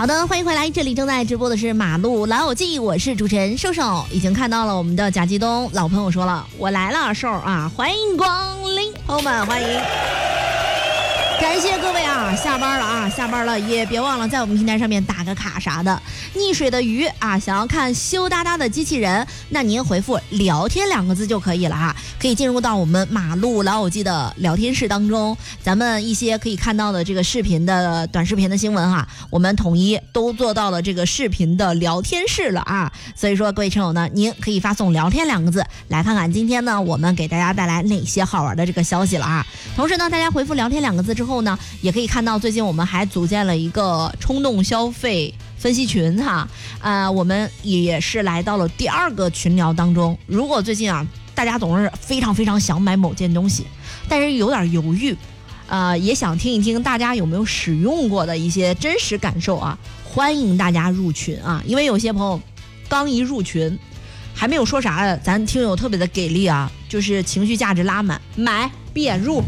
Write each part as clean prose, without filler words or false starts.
好的，欢迎回来，这里正在直播的是马路老友记，我是主持人瘦瘦。已经看到了我们的贾继东老朋友说了，我来了，瘦啊，欢迎光临，朋友们欢迎。感谢各位啊，下班了也别忘了在我们平台上面打个卡啥的。溺水的鱼啊，想要看羞答答的机器人，那您回复聊天2个字就可以了哈，可以进入到我们马路老友记的聊天室当中，咱们一些可以看到的这个视频的短视频的新闻哈，我们统一都做到了这个视频的聊天室了啊。所以说各位车友呢，您可以发送聊天2个字来看看今天呢我们给大家带来哪些好玩的这个消息了啊。同时呢，大家回复聊天2个字之后呢，也可以看到最近我们还组建了一个冲动消费分析群哈，我们也是来到了第2个群聊当中。如果最近啊大家总是非常想买某件东西，但是有点犹豫，也想听一听大家有没有使用过的一些真实感受啊，欢迎大家入群啊。因为有些朋友刚一入群还没有说啥的，咱听友特别的给力啊，就是情绪价值拉满，买别入。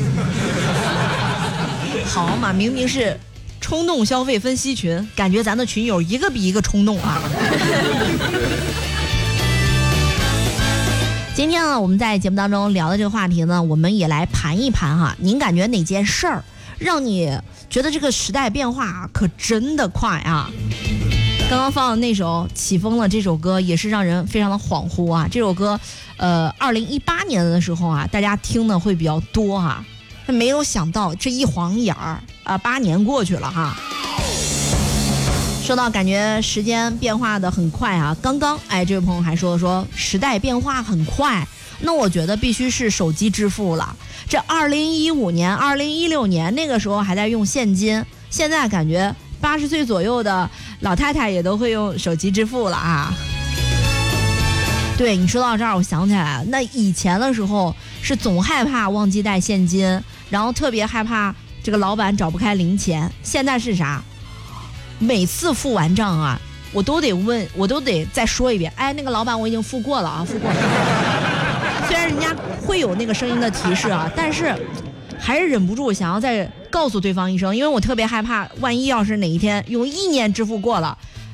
好嘛，明明是冲动消费分析群，感觉咱的群友一个比一个冲动啊。今天呢，我们在节目当中聊的这个话题呢，我们也来盘一盘哈。您感觉哪件事儿让你觉得这个时代变化可真的快啊？刚刚放的那首《起风了》这首歌也是让人非常的恍惚啊。这首歌，2018年的时候啊，大家听的会比较多哈。没有想到这一晃眼儿8年过去了哈。说到感觉时间变化的很快啊，刚刚这位朋友还说时代变化很快，那我觉得必须是手机支付了。这2015年、2016年那个时候还在用现金，现在感觉80岁左右的老太太也都会用手机支付了啊。对，你说到这儿我想起来了，那以前的时候是总害怕忘记带现金，然后特别害怕这个老板找不开零钱。现在是啥？每次付完账啊，我都得再说一遍，那个老板我已经付过了啊，付过了。虽然人家会有那个声音的提示啊，但是还是忍不住想要再告诉对方一声，因为我特别害怕，万一要是哪一天用意念支付过了，